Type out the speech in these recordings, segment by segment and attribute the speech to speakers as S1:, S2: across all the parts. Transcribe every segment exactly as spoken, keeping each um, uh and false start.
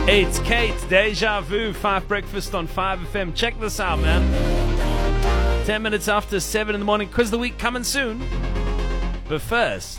S1: It's Kate, Deja Vu, five Breakfast on five F M. Check this out, man. Ten minutes after seven in the morning. Quiz of the week coming soon. But first,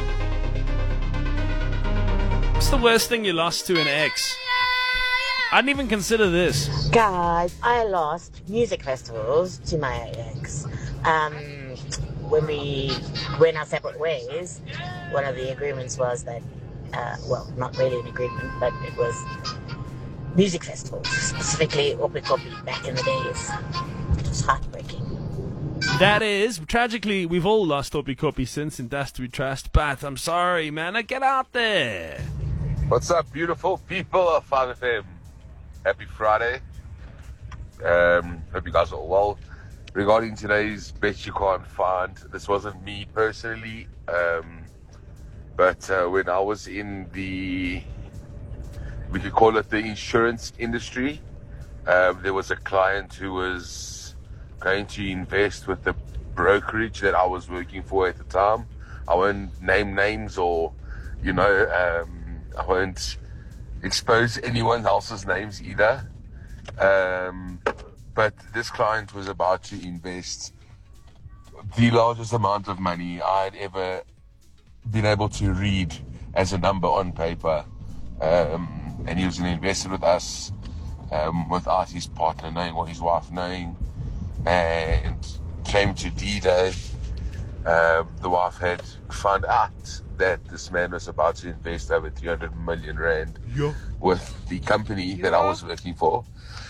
S1: what's the worst thing you lost to an ex? I didn't even consider this.
S2: Guys, I lost music festivals to my ex. Um, when we went our separate ways, one of the agreements was that, uh, well, not really an agreement, but it was music festivals, specifically Opikopi back in the days. It was heartbreaking.
S1: That is, tragically, we've all lost Opikopi since, in Dust We Trust, but I'm sorry, man, I get out there.
S3: What's up, beautiful people of five F M? Happy Friday. Um, hope you guys are all well. Regarding today's best you can't find, this wasn't me personally, um, but uh, when I was in the, we could call it the insurance industry, um, there was a client who was going to invest with the brokerage that I was working for at the time. I won't name names or, you know, um, I won't expose anyone else's names either. Um, but this client was about to invest the largest amount of money I'd ever been able to read as a number on paper. Um, and he was going to invest it with us, um, without his partner knowing or his wife knowing. And came to D-Day. Uh, the wife had found out that this man was about to invest over three hundred million rand yeah. with the company yeah. that I was working for.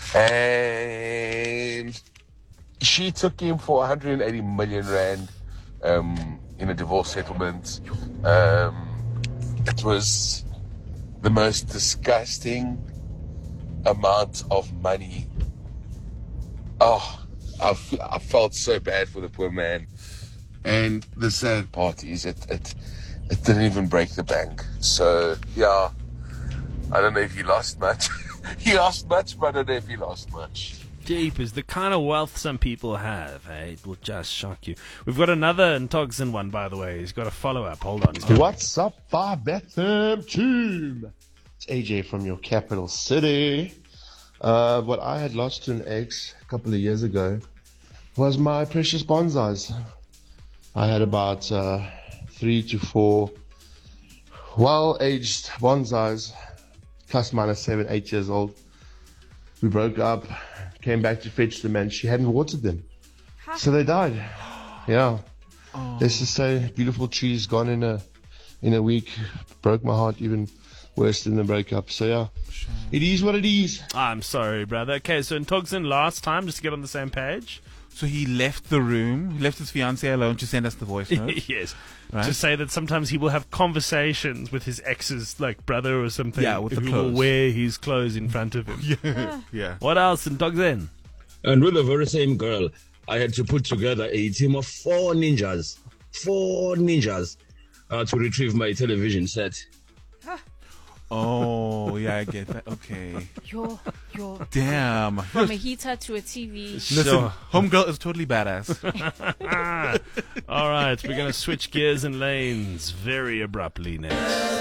S3: And she took him for one hundred eighty million rand um, in a divorce settlement. Um, it was the most disgusting amount of money. Oh, I, f- I felt so bad for the poor man. And the sad part is it, it it didn't even break the bank. So, yeah, I don't know if he lost much. He lost much, but I don't know if he lost much.
S1: Jeepers, the kind of wealth some people have, eh? It will just shock you. We've got another Ntogsin one, by the way. He's got a follow-up. Hold on.
S4: What's up, five F M team? It's A J from your capital city. Uh, what I had lost to an ex a couple of years ago was my precious bonsais. I had about uh, three to four well-aged bonsais, plus minus seven, eight years old. We broke up, came back to fetch them, and she hadn't watered them. Huh? So they died. Yeah. Oh. Let's just say, beautiful trees gone in a in a week. Broke my heart even worse than the breakup. So yeah, sure. It is what it is.
S1: I'm sorry, brother. Okay, so in Ntogsin last time, just to get on the same page.
S5: So he left the room, he left his fiancée alone to send us the voice note.
S1: Yes. Right? To say that sometimes he will have conversations with his ex's like brother or something.
S5: Yeah, with the
S1: who
S5: clothes.
S1: will wear his clothes in front of him.
S5: yeah. yeah.
S1: What else in Ntogsin?
S6: And with the very same girl, I had to put together a team of four ninjas, four ninjas, uh, to retrieve my television set.
S5: Oh, yeah, I get that. Okay.
S7: You're, you're
S5: Damn.
S7: From a heater to a T V.
S5: Listen, sure. Homegirl is totally badass.
S1: All right, we're going to switch gears and lanes very abruptly next.